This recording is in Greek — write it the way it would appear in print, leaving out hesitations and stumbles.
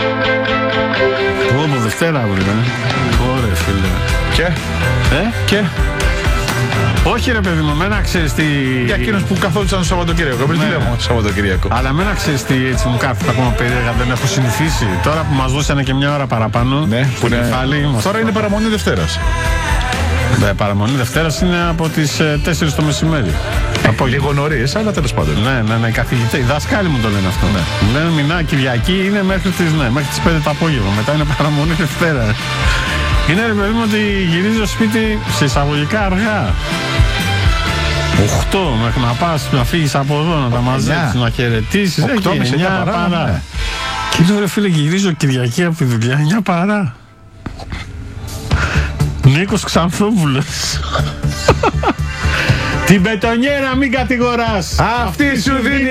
Από Δευτέρα αύριο, Ωραία, φίλε. Και? Όχι ρε παιδί μου, εμένα ξέρεις τι... Για εκείνους που καθόντουσαν το Σαββατοκύριακο. Πριν δουλεύουμε το Σαββατοκύριακο. Αλλά εμένα ξέρεις τι, έτσι μου κάθεται ακόμα περίεργα, δεν έχω συνηθίσει. Τώρα που μας δώσανε και μια ώρα παραπάνω, ναι, που είναι κεφάλι. Τώρα είναι παραμονή Δευτέρας. Παραμονή Δευτέρας είναι από τις 4 το μεσημέρι. Λίγο νωρίς, αλλά τέλος πάντων. Ναι, οι καθηγητές, οι δάσκαλοι μου το λένε αυτό. Ναι. Μου λένε Μινά, Κυριακή είναι μέχρι τις 5 το απόγευμα. Μετά είναι παραμονή Δευτέρα. Είναι ρε παιδί μου ότι γυρίζει στο σπίτι σε εισαγωγικά αργά. 8 μέχρι να πας, να φύγεις από εδώ, να τα μαζέψεις, να χαιρετήσεις. 8 με 9 παρά. Ναι. Και λέω ρε φίλε, γυρίζω Κυριακή από τη δουλειά, 9 παρά. Νίκος Ξανθόπουλος. Την μπετονιέρα μην κατηγοράς. Αυτή σου δίνει